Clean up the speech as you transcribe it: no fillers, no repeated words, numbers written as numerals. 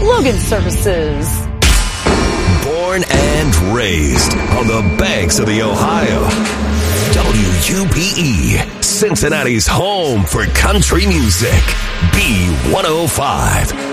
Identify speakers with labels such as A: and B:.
A: Logan Services.
B: Born and raised on the banks of the Ohio. WUPE, Cincinnati's home for country music. B105.